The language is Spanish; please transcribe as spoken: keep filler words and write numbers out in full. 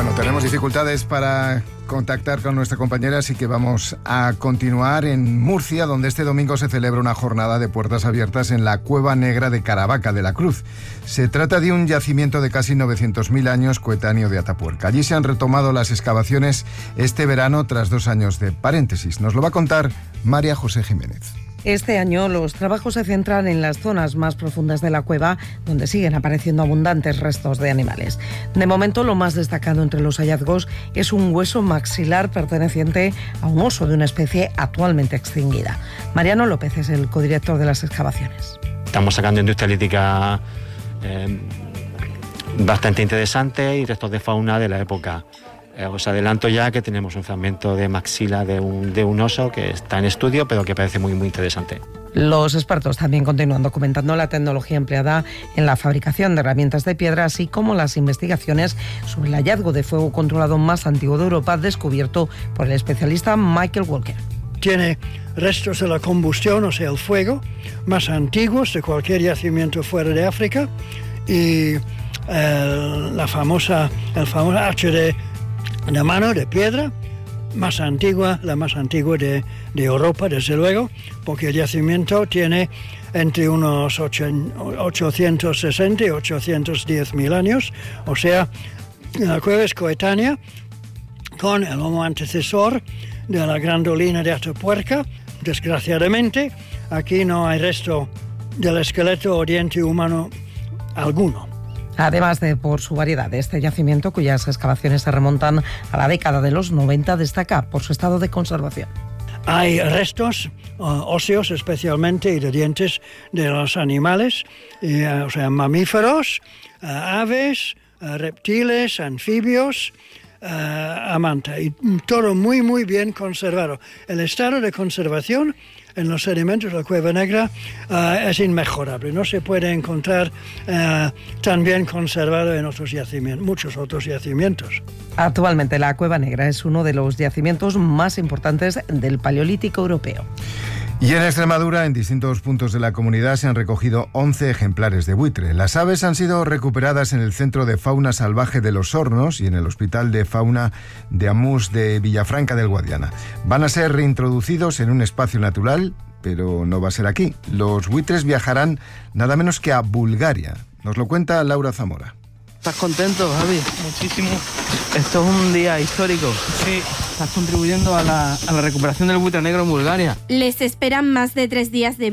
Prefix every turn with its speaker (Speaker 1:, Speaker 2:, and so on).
Speaker 1: Bueno, tenemos dificultades para contactar con nuestra compañera, así que vamos a continuar en Murcia, donde este domingo se celebra una jornada de puertas abiertas en la Cueva Negra de Caravaca de la Cruz. Se trata de un yacimiento de casi novecientos mil años coetáneo de Atapuerca. Allí se han retomado las excavaciones este verano tras dos años de paréntesis. Nos lo va a contar María José Jiménez.
Speaker 2: Este año los trabajos se centran en las zonas más profundas de la cueva, donde siguen apareciendo abundantes restos de animales. De momento, lo más destacado entre los hallazgos es un hueso maxilar perteneciente a un oso de una especie actualmente extinguida. Mariano López es el codirector de las excavaciones.
Speaker 3: Estamos sacando industria lítica eh, bastante interesante y restos de fauna de la época. Eh, os adelanto ya que tenemos un fragmento de maxila de un, de un oso que está en estudio, pero que parece muy, muy interesante.
Speaker 2: Los expertos también continúan documentando la tecnología empleada en la fabricación de herramientas de piedra, así como las investigaciones sobre el hallazgo de fuego controlado más antiguo de Europa, descubierto por el especialista Michael Walker.
Speaker 4: Tiene restos de la combustión, o sea, el fuego, más antiguos de cualquier yacimiento fuera de África, y el, la famosa, el famoso hacha de de mano de piedra, más antigua, la más antigua de, de Europa, desde luego, porque el yacimiento tiene entre unos ochocientos sesenta y ochocientos diez mil años, o sea, la cueva es coetánea con el homo antecesor de la grandolina de Atapuerca. Desgraciadamente, aquí no hay resto del esqueleto o diente humano alguno.
Speaker 2: Además de por su variedad, este yacimiento, cuyas excavaciones se remontan a la década de los noventa, destaca por su estado de conservación.
Speaker 4: Hay restos uh, óseos especialmente y de dientes de los animales, y, uh, o sea, mamíferos, uh, aves, uh, reptiles, anfibios, uh, amanta, y todo muy muy bien conservado. El estado de conservación en los sedimentos de la Cueva Negra uh, es inmejorable. No se puede encontrar uh, tan bien conservado en otros yacimientos, muchos otros yacimientos.
Speaker 2: Actualmente la Cueva Negra es uno de los yacimientos más importantes del Paleolítico europeo.
Speaker 1: Y en Extremadura, en distintos puntos de la comunidad, se han recogido once ejemplares de buitre. Las aves han sido recuperadas en el Centro de Fauna Salvaje de Los Hornos y en el Hospital de Fauna de Amus de Villafranca del Guadiana. Van a ser reintroducidos en un espacio natural, pero no va a ser aquí. Los buitres viajarán nada menos que a Bulgaria. Nos lo cuenta Laura Zamora.
Speaker 5: ¿Estás contento, Javi?
Speaker 6: Muchísimo.
Speaker 5: Esto es un día histórico.
Speaker 6: Sí.
Speaker 5: Estás contribuyendo a la, a la recuperación del buitre negro en Bulgaria.
Speaker 7: Les esperan más de tres días de